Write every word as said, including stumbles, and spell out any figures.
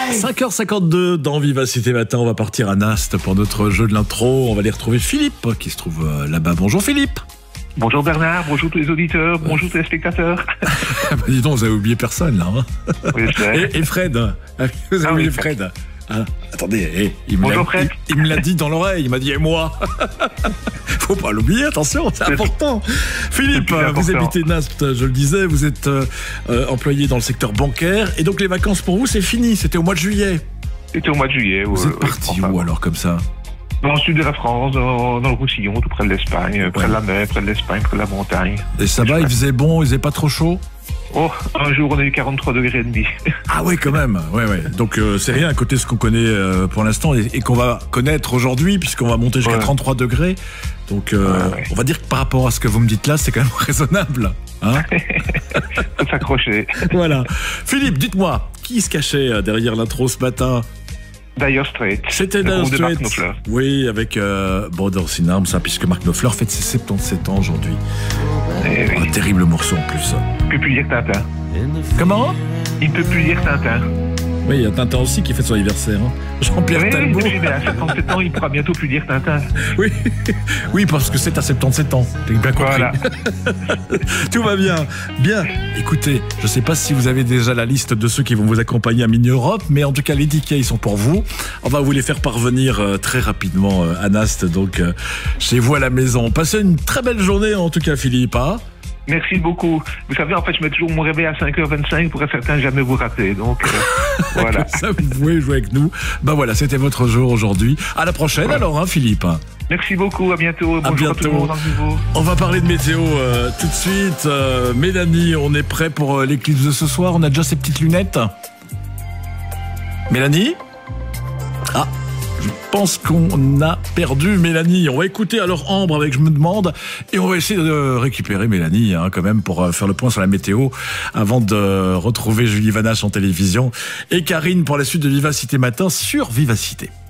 cinq heures cinquante-deux dans Vivacité Matin, on va partir à Nast pour notre jeu de l'intro. On va aller retrouver Philippe qui se trouve là-bas. Bonjour Philippe. Bonjour Bernard, bonjour tous les auditeurs, bonjour tous les spectateurs. Bah dis donc, vous avez oublié personne là. Hein, oui, et, et Fred, vous avez ah, oublié oui, Fred. Ah, attendez, hey, il, me bonjour Fred. Il, il me l'a dit dans l'oreille, il m'a dit et moi. Faut pas l'oublier, attention, c'est important. Philippe, vous important. habitez Nast, je le disais, vous êtes euh, employé dans le secteur bancaire et donc les vacances pour vous c'est fini, c'était au mois de juillet. C'était au mois de juillet. Vous euh, êtes parti enfin, où alors comme ça? Dans le sud de la France, dans, dans le Roussillon, tout près de l'Espagne, près ouais. de la mer, près de l'Espagne, près de la montagne. Et ça va, il faisait bon, il faisait pas trop chaud? Oh, un jour on a eu quarante-trois degrés et demi. Ah oui, quand même. Ouais, ouais. Donc euh, c'est rien à côté de ce qu'on connaît euh, pour l'instant et, et qu'on va connaître aujourd'hui, puisqu'on va monter jusqu'à ouais. trente-trois degrés. Donc euh, ouais, ouais. on va dire que par rapport à ce que vous me dites là, c'est quand même raisonnable. Hein? Faut s'accrocher. Voilà. Philippe, dites-moi, qui se cachait derrière l'intro ce matin? Dire Straits. C'était Dire Straits. Oui, avec euh, Brothers in Arms, hein, puisque Mark Knopfler fête ses soixante-dix-sept ans aujourd'hui. Eh oui. Un terrible morceau en plus. Il ne peut plus lire Tintin. Comment? Il ne peut plus lire Tintin. Oui, il y a Tintin aussi qui fête son anniversaire. Hein. Jean-Pierre oui, Talbot. Oui, mais à soixante-dix-sept ans, il pourra bientôt plus lire Tintin. Oui, oui, parce que c'est à soixante-dix-sept ans. T'as bien compris. Voilà. Tout va bien. Bien. Écoutez, je ne sais pas si vous avez déjà la liste de ceux qui vont vous accompagner à Mini Europe, mais en tout cas, les tickets, ils sont pour vous. On va vous les faire parvenir euh, très rapidement euh, à Nast, donc euh, chez vous à la maison. Passez une très belle journée, en tout cas, Philippe. Hein? Merci beaucoup. Vous savez, en fait, je mets toujours mon réveil à cinq heures vingt-cinq pour à certains jamais vous rater. Donc, euh, voilà. Ça, vous pouvez jouer avec nous. Ben voilà, c'était votre jour aujourd'hui. À la prochaine, ouais. alors, hein, Philippe. Merci beaucoup. À bientôt. Bonjour à bientôt. À tout le monde en nouveau. On va parler de météo euh, tout de suite. Euh, Mélanie, on est prêt pour euh, l'éclipse de ce soir. On a déjà ses petites lunettes. Mélanie? Ah. Je pense qu'on a perdu Mélanie. On va écouter alors Ambre avec Je me demande et on va essayer de récupérer Mélanie hein, quand même pour faire le point sur la météo avant de retrouver Julie Vanache en télévision et Karine pour la suite de Vivacité Matin sur Vivacité.